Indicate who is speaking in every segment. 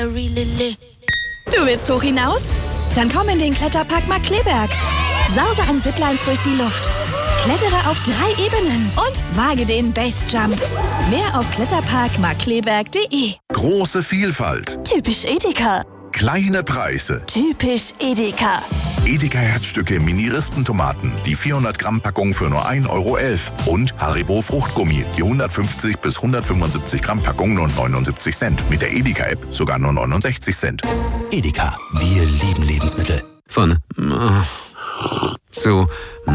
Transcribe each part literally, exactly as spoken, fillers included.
Speaker 1: Du willst hoch hinaus? Dann komm in den Kletterpark Markkleeberg. Sause an Ziplines durch die Luft. Klettere auf drei Ebenen und wage den Basejump. Mehr auf kletterpark markkleeberg punkt de.
Speaker 2: Große Vielfalt.
Speaker 1: Typisch Edeka.
Speaker 2: Kleine Preise.
Speaker 1: Typisch Edeka.
Speaker 2: Edeka Herzstücke Mini-Rispentomaten, die vierhundert Gramm Packung für nur ein Euro elf. Und Haribo Fruchtgummi, die hundertfünfzig bis hundertfünfundsiebzig Gramm Packung nur neunundsiebzig Cent. Mit der Edeka-App sogar nur neunundsechzig Cent.
Speaker 3: Edeka, wir lieben Lebensmittel. Von zu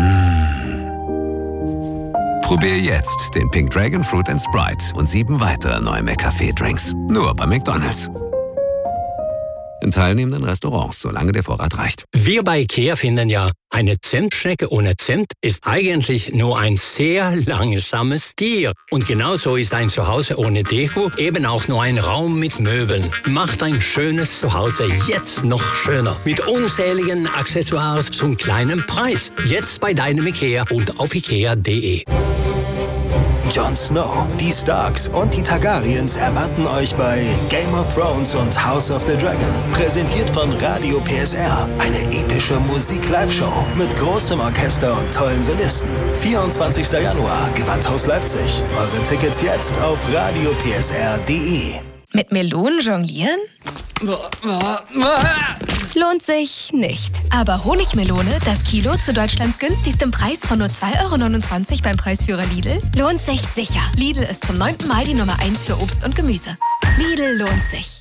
Speaker 3: Probier jetzt den Pink Dragon Fruit and Sprite und sieben weitere neue McCafé-Drinks. Nur bei McDonald's. In teilnehmenden Restaurants, solange der Vorrat reicht.
Speaker 4: Wir bei IKEA finden ja, eine Zentschnecke ohne Zimt ist eigentlich nur ein sehr langsames Tier. Und genauso ist ein Zuhause ohne Deko eben auch nur ein Raum mit Möbeln. Macht ein schönes Zuhause jetzt noch schöner. Mit unzähligen Accessoires zum kleinen Preis. Jetzt bei deinem IKEA und auf ikea punkt de.
Speaker 5: Jon Snow, die Starks und die Targaryens erwarten euch bei Game of Thrones und House of the Dragon. Präsentiert von Radio P S R. Eine epische Musik-Live-Show mit großem Orchester und tollen Solisten. vierundzwanzigster Januar, Gewandhaus Leipzig. Eure Tickets jetzt auf radio p s r punkt de.
Speaker 6: Mit Melonen jonglieren? Lohnt sich nicht. Aber Honigmelone, das Kilo zu Deutschlands günstigstem Preis von nur zwei Euro neunundzwanzig beim Preisführer Lidl, lohnt sich sicher. Lidl ist zum neunten Mal die Nummer eins für Obst und Gemüse. Lidl lohnt sich.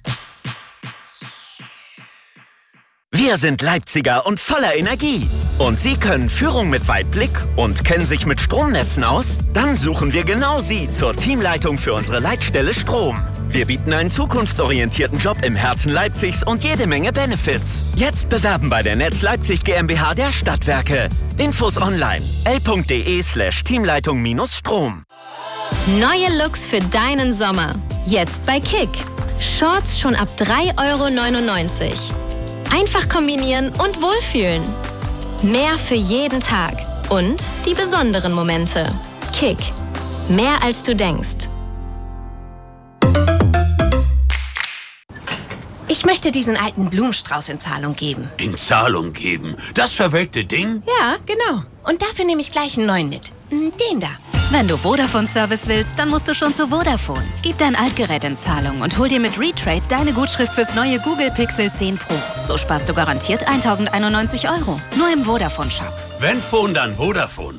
Speaker 7: Wir sind Leipziger und voller Energie. Und Sie können Führung mit Weitblick und kennen sich mit Stromnetzen aus? Dann suchen wir genau Sie zur Teamleitung für unsere Leitstelle Strom. Wir bieten einen zukunftsorientierten Job im Herzen Leipzigs und jede Menge Benefits. Jetzt bewerben bei der Netz Leipzig GmbH der Stadtwerke. Infos online l punkt de slash Teamleitung minus Strom.
Speaker 8: Neue Looks für deinen Sommer. Jetzt bei Kick. Shorts schon ab drei Euro neunundneunzig. Einfach kombinieren und wohlfühlen. Mehr für jeden Tag. Und die besonderen Momente. Kick. Mehr als du denkst.
Speaker 9: Ich möchte diesen alten Blumenstrauß in Zahlung geben.
Speaker 10: In Zahlung geben? Das verwelkte Ding?
Speaker 9: Ja, genau. Und dafür nehme ich gleich einen neuen mit. Den da.
Speaker 11: Wenn du Vodafone-Service willst, dann musst du schon zu Vodafone. Gib dein Altgerät in Zahlung und hol dir mit Retrade deine Gutschrift fürs neue Google Pixel zehn Pro. So sparst du garantiert eintausendeinundneunzig Euro. Nur im Vodafone-Shop.
Speaker 10: Wenn Phone, dann Vodafone.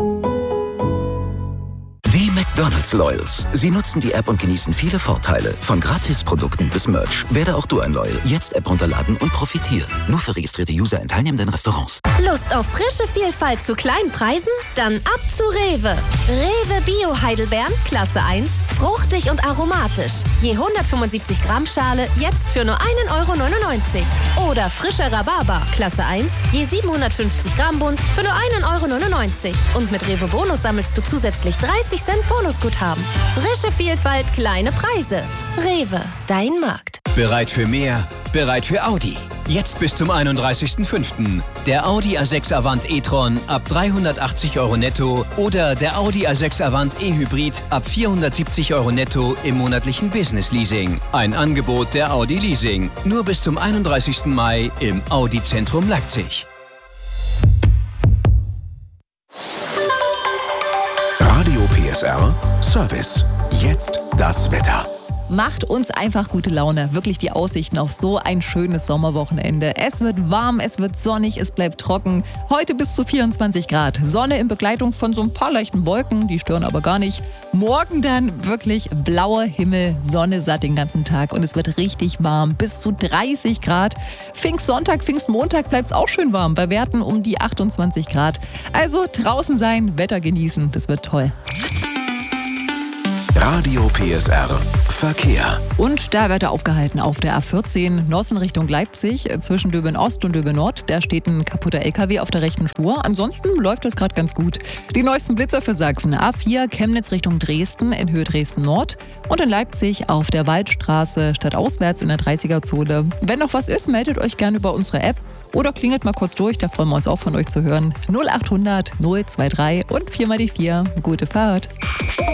Speaker 3: McDonald's Loyals. Sie nutzen die App und genießen viele Vorteile. Von Gratisprodukten bis Merch. Werde auch du ein Loyal. Jetzt App runterladen und profitieren. Nur für registrierte User in teilnehmenden Restaurants.
Speaker 8: Lust auf frische Vielfalt zu kleinen Preisen? Dann ab zu Rewe. Rewe Bio Heidelbeeren, Klasse eins, fruchtig und aromatisch. Je hundertfünfundsiebzig Gramm Schale, jetzt für nur ein Euro neunundneunzig. Oder frischer Rhabarber, Klasse eins, je siebenhundertfünfzig Gramm Bund, für nur ein Euro neunundneunzig. Und mit Rewe Bonus sammelst du zusätzlich dreißig Cent Bonusguthaben. Frische Vielfalt, kleine Preise. Rewe, dein Markt.
Speaker 12: Bereit für mehr? Bereit für Audi. Jetzt bis zum einunddreißigsten fünften Der Audi A sechs Avant e-tron ab dreihundertachtzig Euro netto oder der Audi A sechs Avant e-Hybrid ab vierhundertsiebzig Euro netto im monatlichen Business Leasing. Ein Angebot der Audi Leasing. Nur bis zum einunddreißigsten Mai im Audi Zentrum Leipzig.
Speaker 2: Radio P S R Service. Jetzt das Wetter.
Speaker 13: Macht uns einfach gute Laune. Wirklich die Aussichten auf so ein schönes Sommerwochenende. Es wird warm, es wird sonnig, es bleibt trocken. Heute bis zu vierundzwanzig Grad. Sonne in Begleitung von so ein paar leichten Wolken, die stören aber gar nicht. Morgen dann wirklich blauer Himmel, Sonne satt den ganzen Tag und es wird richtig warm. Bis zu dreißig Grad. Pfingstsonntag, Pfingstmontag bleibt es auch schön warm. Bei Werten um die achtundzwanzig Grad. Also draußen sein, Wetter genießen, das wird toll.
Speaker 2: Radio P S R Verkehr.
Speaker 13: Und da wird er aufgehalten auf der A vierzehn Nossen Richtung Leipzig zwischen Döben Ost und Döben Nord. Da steht ein kaputter L K W auf der rechten Spur. Ansonsten läuft das gerade ganz gut. Die neuesten Blitzer für Sachsen. A vier Chemnitz Richtung Dresden in Höhe Dresden Nord. Und in Leipzig auf der Waldstraße stadtauswärts in der dreißiger-Zone. Wenn noch was ist, meldet euch gerne über unsere App oder klingelt mal kurz durch. Da freuen wir uns auch von euch zu hören. null achthundert null zwei drei und vier mal die vier. Gute Fahrt.